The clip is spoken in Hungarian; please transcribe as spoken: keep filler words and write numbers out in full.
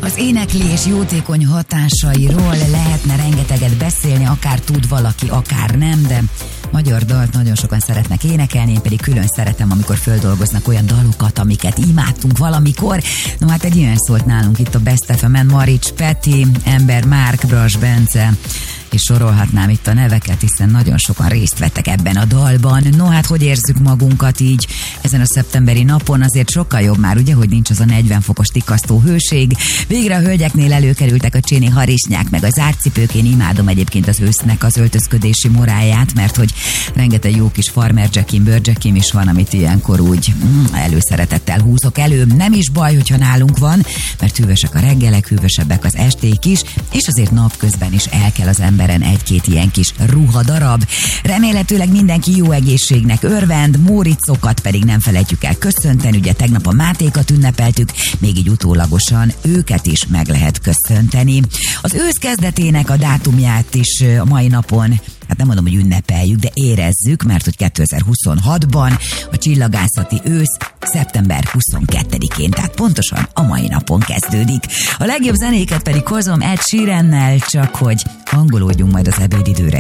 Az éneklés jótékony hatásairól lehetne rengeteget beszélni, akár tud valaki, akár nem, de magyar dalt nagyon sokan szeretnek énekelni, én pedig külön szeretem, amikor földolgoznak olyan dalokat, amiket imádtunk valamikor. No hát egy ilyen szólt nálunk itt a Best ef emen, Marics Peti, Ember Márk, Bras Bence, és sorolhatnám itt a neveket, hiszen nagyon sokan részt vettek ebben a dalban. No hát, hogy érzük magunkat így ezen a szeptemberi napon? Azért sokkal jobb már, ugye, hogy nincs az a negyven fokos tikasztó hőség. Végre a hölgyeknél előkerültek a cséni harisnyák, meg az árcipők. Én imádom egyébként az ősznek az öltözködési moráját, mert hogy rengeteg jó kis farmer jackim, bőrjackim is van, amit ilyenkor úgy mm, előszeretettel húzok elő. Nem is baj, hogyha nálunk van, mert hűvösek a reggelek, hűvösebbek az esték is, és azért napközben is el kell az emberen egy-két ilyen kis ruhadarab. Remélhetőleg mindenki jó egészségnek örvend, Móricokat pedig nem felejtjük el köszönteni, ugye tegnap a Mátékat ünnepeltük, még így utólagosan őket is meg lehet köszönteni. Az ősz kezdetének a dátumját is a mai napon, hát nem mondom, hogy ünnepeljük, de érezzük, mert hogy kétezer-huszonhatban a csillagászati ősz szeptember huszonkettedikén, tehát pontosan a mai napon kezdődik. A legjobb zenéket pedig hozom Ed Sheerannel, csak hogy hangolódjunk majd az ebédidőre.